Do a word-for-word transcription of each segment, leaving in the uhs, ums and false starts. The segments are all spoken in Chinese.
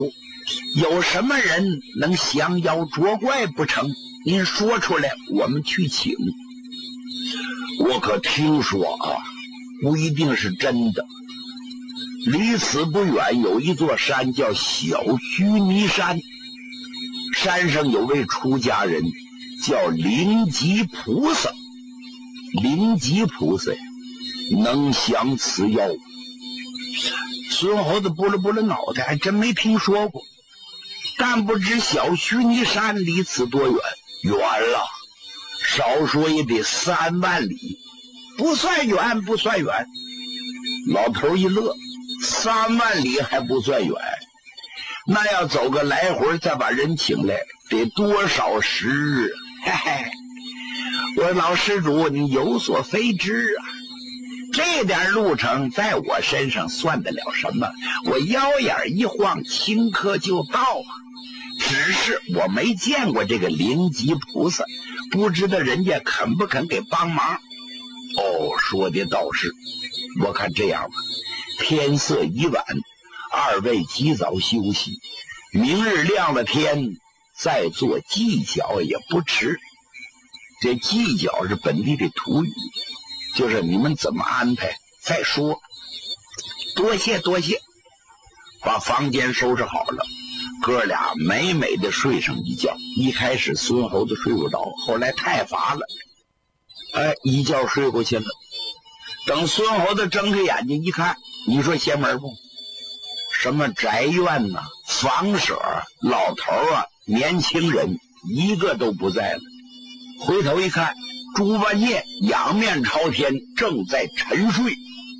有什么人能降妖捉怪不成？您说出来，我们去请。 我可听说啊，不一定是真的。离此不远有一座山叫小须弥山，山上有位出家人叫灵吉菩萨。灵吉菩萨能降此妖。 孙猴子拨了拨了脑袋，还真没听说过，但不知小须弥山离此多远？ 远了，少说也得三万里。 不算远，不算远。 老头一乐，三万里还不算远，那要走个来回再把人请来，得多少时日？ 嘿嘿，我老施主你有所非知啊，这点路程在我身上算得了什么？我腰眼一晃，顷刻就到啊。只是我没见过这个灵吉菩萨，不知道人家肯不肯给帮忙。 哦，说的倒是。我看这样吧，天色已晚，二位及早休息，明日亮了天再做计较也不迟。这计较是本地的土语，就是你们怎么安排再说。 多谢多谢。 把房间收拾好了，哥俩美美的睡上一觉。一开始孙猴子睡不着，后来太乏了，哎，一觉睡过去了。等孙猴子睁开眼睛一看，你说邪门不？什么宅院呐、房舍、老头啊、年轻人一个都不在了。回头一看，猪八戒仰面朝天，正在沉睡，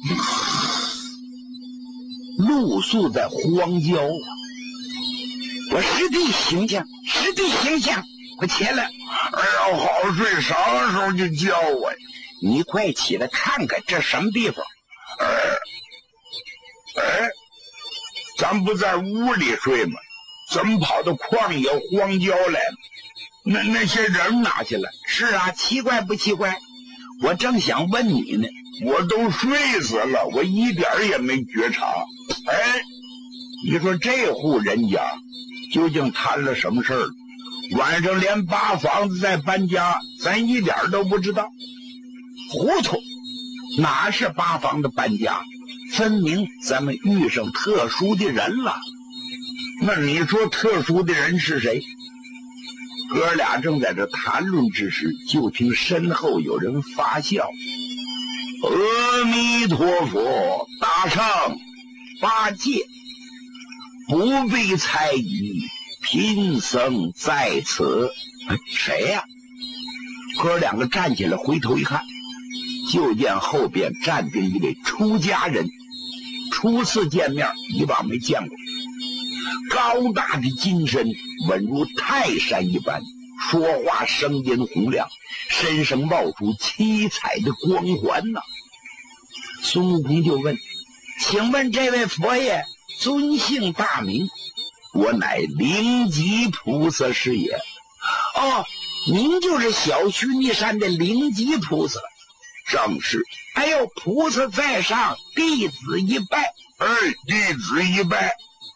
露宿在荒郊啊！ 我师弟醒醒，师弟醒醒，我起来。 哎呀，好睡，啥时候就叫我呀？ 你快起来看看这什么地方？ 哎，哎，咱不在屋里睡吗？怎么跑到旷野荒郊来了？那那些人哪去了？ 是啊，奇怪不奇怪？我正想问你呢。 我都睡死了，我一点也没觉察。哎，你说这户人家究竟摊了什么事儿？晚上连扒房子再搬家，咱一点都不知道。 糊涂，哪是扒房的搬家？分明咱们遇上特殊的人了。 那你说特殊的人是谁？哥俩正在这谈论之时，就听身后有人发笑。阿弥陀佛，大圣八戒，不必猜疑，贫僧在此。 哎，谁呀、啊？ 哥两个站起来，回头一看，就见后边站定一位出家人。初次见面，以往没见过。高大的金身，稳如泰山一般，说话声音洪亮，身上冒出七彩的光环呐、啊。 孙悟空就问：“请问这位佛爷尊姓大名？” 我乃灵吉菩萨是也。 哦，您就是小须弥山的灵吉菩萨。 正是。 哎呦，菩萨在上，弟子一拜。 哎，弟子一拜。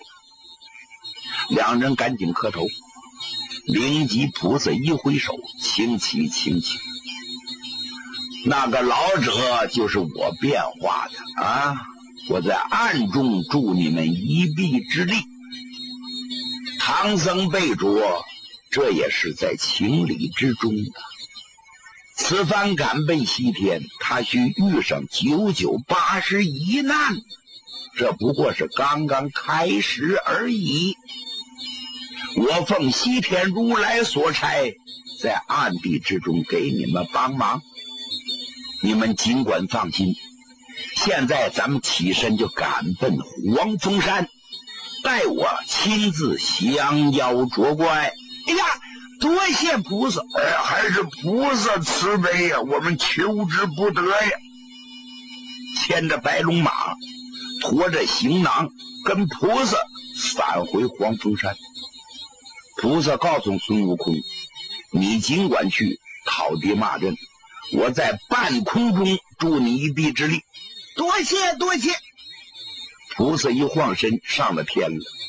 两人赶紧磕头。灵吉菩萨一挥手，请起请起。那个老者就是我变化的啊！我在暗中助你们一臂之力。唐僧被捉，这也是在情理之中的。此番赶奔西天，他须遇上九九八十一难，这不过是刚刚开始而已。我奉西天如来所差，在暗地之中给你们帮忙。你们尽管放心，现在咱们起身就赶奔黄风山，待我亲自降妖捉怪。 哎呀，多谢菩萨！ 哎呀，还是菩萨慈悲呀，我们求之不得呀。牵着白龙马，驮着行囊，跟菩萨返回黄风山。菩萨告诉孙悟空，你尽管去讨敌骂阵，我在半空中助你一臂之力。 多谢多谢。 菩萨一晃身上了天了。